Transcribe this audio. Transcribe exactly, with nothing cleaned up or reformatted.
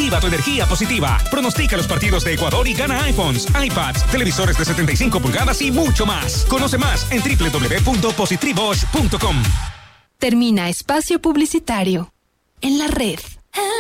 Activa tu energía positiva. Pronostica los partidos de Ecuador y gana iPhones, iPads, televisores de setenta y cinco pulgadas y mucho más. Conoce más en doble u doble u doble u punto positribosch punto com. Termina espacio publicitario. En la red.